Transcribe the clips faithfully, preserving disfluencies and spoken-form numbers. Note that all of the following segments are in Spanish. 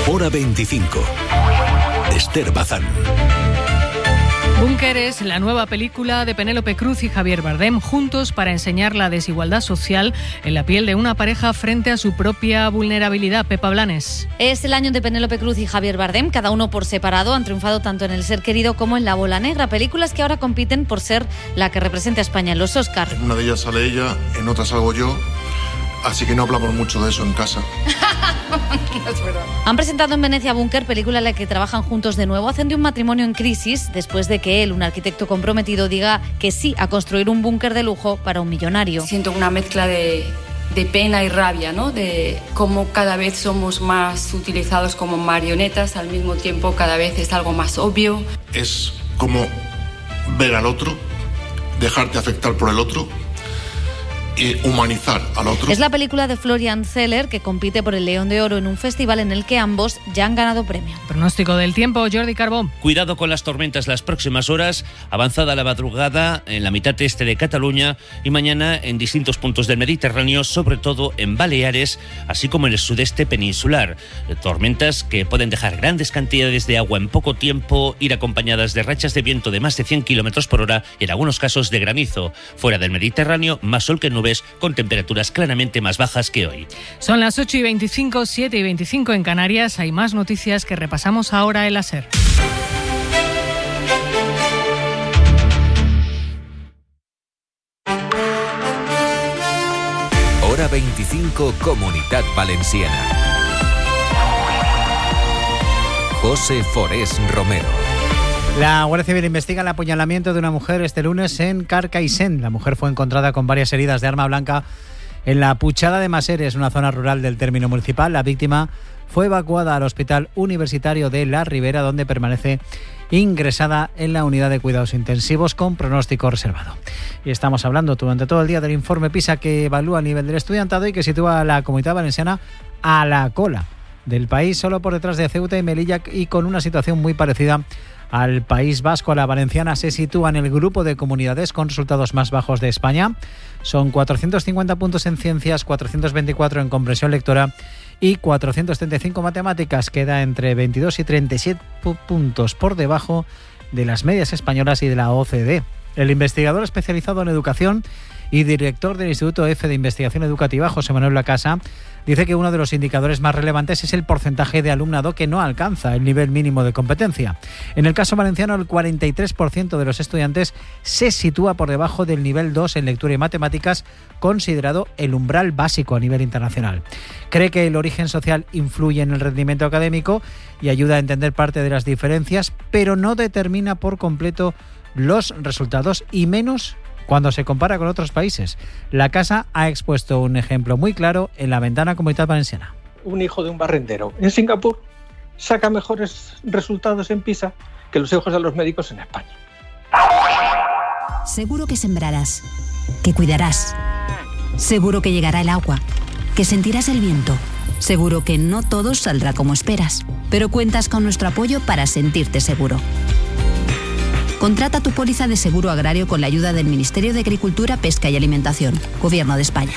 Hora veinticinco. Esther Bazán. Búnker es la nueva película de Penélope Cruz y Javier Bardem juntos para enseñar la desigualdad social en la piel de una pareja frente a su propia vulnerabilidad. Pepa Blanes. Es el año de Penélope Cruz y Javier Bardem, cada uno por separado. Han triunfado tanto en El ser querido como en La bola negra, películas que ahora compiten por ser la que represente a España en los Oscar. En una de ellas sale ella, en otra salgo yo. Así que no hablamos mucho de eso en casa. No es verdad. Han presentado en Venecia Búnker, película en la que trabajan juntos de nuevo. Hacen de un matrimonio en crisis después de que él, un arquitecto comprometido, diga que sí a construir un búnker de lujo para un millonario. Siento una mezcla de, de pena y rabia, ¿no? De cómo cada vez somos más utilizados como marionetas, al mismo tiempo cada vez es algo más obvio. Es como ver al otro, dejarte afectar por el otro y humanizar al otro. Es la película de Florian Zeller que compite por el León de Oro en un festival en el que ambos ya han ganado premio. Pronóstico del tiempo, Jordi Carbó. Cuidado con las tormentas las próximas horas, avanzada la madrugada en la mitad este de Cataluña y mañana en distintos puntos del Mediterráneo, sobre todo en Baleares, así como en el sudeste peninsular. Tormentas que pueden dejar grandes cantidades de agua en poco tiempo, ir acompañadas de rachas de viento de más de cien kilómetros por hora y en algunos casos de granizo. Fuera del Mediterráneo, más sol que nubes, con temperaturas claramente más bajas que hoy. Son las ocho y veinticinco, siete y veinticinco en Canarias. Hay más noticias que repasamos ahora en la SER. Hora veinticinco, Comunitat Valenciana. José Forés Romero. La Guardia Civil investiga el apuñalamiento de una mujer este lunes en Carcaixent. La mujer fue encontrada con varias heridas de arma blanca en la Puchada de Maseres, una zona rural del término municipal. La víctima fue evacuada al Hospital Universitario de La Ribera, donde permanece ingresada en la unidad de cuidados intensivos con pronóstico reservado. Y estamos hablando durante todo el día del informe PISA que evalúa el nivel del estudiantado y que sitúa a la Comunidad Valenciana a la cola del país, solo por detrás de Ceuta y Melilla, y con una situación muy parecida al País Vasco. A la valenciana se sitúa en el grupo de comunidades con resultados más bajos de España. Son cuatrocientos cincuenta puntos en ciencias, cuatrocientos veinticuatro en comprensión lectora y cuatrocientos treinta y cinco matemáticas. Queda entre veintidós y treinta y siete puntos por debajo de las medias españolas y de la O C D E. El investigador especializado en educación y director del Instituto F de Investigación Educativa, José Manuel Lacasa, dice que uno de los indicadores más relevantes es el porcentaje de alumnado que no alcanza el nivel mínimo de competencia. En el caso valenciano, el cuarenta y tres por ciento de los estudiantes se sitúa por debajo del nivel dos en lectura y matemáticas, considerado el umbral básico a nivel internacional. Cree que el origen social influye en el rendimiento académico y ayuda a entender parte de las diferencias, pero no determina por completo los resultados, y menos cuando se compara con otros países. La Casa ha expuesto un ejemplo muy claro en la ventana Comunitat Valenciana. Un hijo de un barrendero en Singapur saca mejores resultados en PISA que los hijos de los médicos en España. Seguro que sembrarás, que cuidarás. Seguro que llegará el agua, que sentirás el viento. Seguro que no todo saldrá como esperas, pero cuentas con nuestro apoyo para sentirte seguro. Contrata tu póliza de seguro agrario con la ayuda del Ministerio de Agricultura, Pesca y Alimentación, Gobierno de España.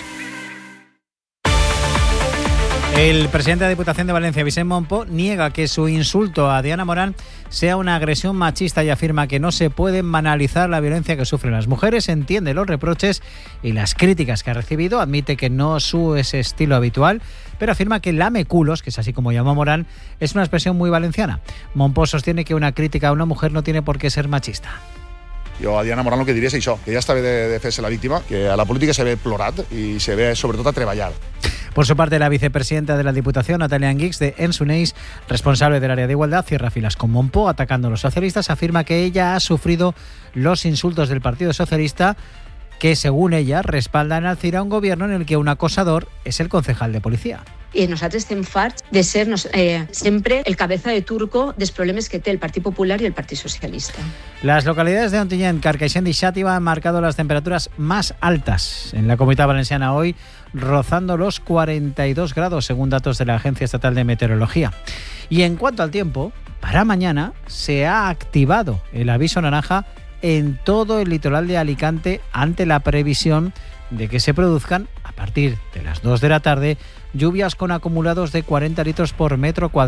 El presidente de la Diputación de Valencia, Vicent Montpó, niega que su insulto a Diana Morán sea una agresión machista y afirma que no se puede banalizar la violencia que sufren las mujeres. Entiende los reproches y las críticas que ha recibido, admite que no es su ese estilo habitual, pero afirma que lameculos, que es así como llamó Morán, es una expresión muy valenciana. Montpó sostiene que una crítica a una mujer no tiene por qué ser machista. Jo a Diana Morán el que diria és això, que ja està bé de, de fer-se la víctima, que a la política se ve plorat i se ve sobretot a treballar. Por su parte, la vicepresidenta de la Diputación, Natalia Anguix, de Ensuneix, responsable del área de igualdad, cierra filas con Montpó atacando a los socialistas. Afirma que ella ha sufrido los insultos del Partido Socialista, que según ella respaldan al CIR a un gobierno en el que un acosador es el concejal de policía. I nosaltres estem farts de ser eh, sempre el cabeza de turco dels problemes que té el Partit Popular y el Partido Socialista. Las localidades de Ontinyent, Carcaixent y Xàtiva han marcado las temperaturas más altas en la Comunitat Valenciana hoy, rozando los cuarenta y dos grados según datos de la Agencia Estatal de Meteorología. Y en cuanto al tiempo, para mañana se ha activado el aviso naranja en todo el litoral de Alicante ante la previsión de que se produzcan a partir de las dos de la tarde lluvias con acumulados de cuarenta litros por metro cuadrado.